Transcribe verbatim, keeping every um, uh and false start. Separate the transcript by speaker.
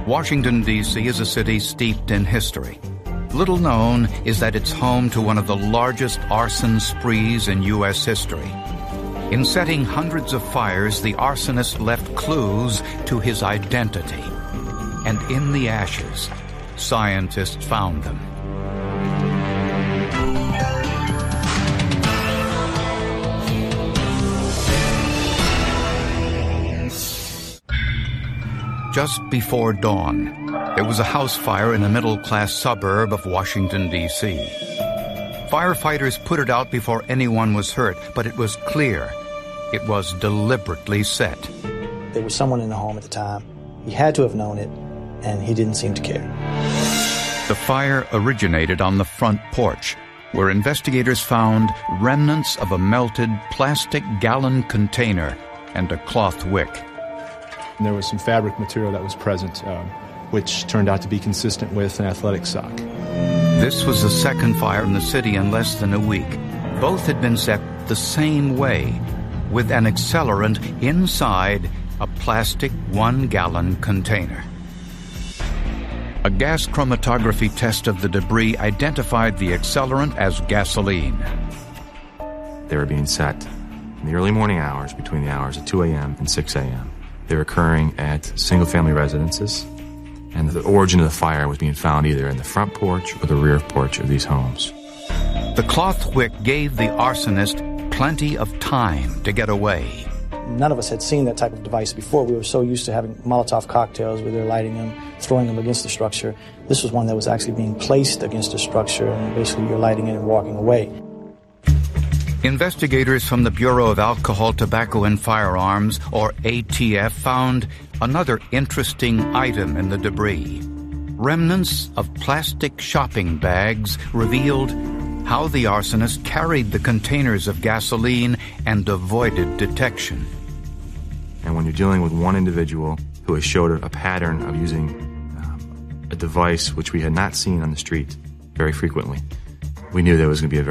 Speaker 1: Washington, D C is a city steeped in history. Little known is that it's home to one of the largest arson sprees in U S history. In setting hundreds of fires, the arsonist left clues to his identity. And in the ashes, scientists found them. Just before dawn, there was a house fire in a middle-class suburb of Washington, D C Firefighters put it out before anyone was hurt, but it was clear it was deliberately set.
Speaker 2: There was someone in the home at the time. He had to have known it, and he didn't seem to care.
Speaker 1: The fire originated on the front porch, where investigators found remnants of a melted plastic gallon container and a cloth wick.
Speaker 3: And there was some fabric material that was present, um, which turned out to be consistent with an athletic sock.
Speaker 1: This was the second fire in the city in less than a week. Both had been set the same way, with an accelerant inside a plastic one-gallon container. A gas chromatography test of the debris identified the accelerant as gasoline.
Speaker 4: They were being set in the early morning hours, between the hours of two a.m. and six a.m. They were occurring at single-family residences, and the origin of the fire was being found either in the front porch or the rear porch of these homes.
Speaker 1: The cloth wick gave the arsonist plenty of time to get away.
Speaker 2: None of us had seen that type of device before. We were so used to having Molotov cocktails where they're lighting them, throwing them against the structure. This was one that was actually being placed against the structure, and basically you're lighting it and walking away.
Speaker 1: Investigators from the Bureau of Alcohol, Tobacco, and Firearms, or A T F, found another interesting item in the debris. Remnants of plastic shopping bags revealed how the arsonist carried the containers of gasoline and avoided detection.
Speaker 4: And when you're dealing with one individual who has showed a pattern of using um, a device which we had not seen on the street very frequently, we knew there was going to be a very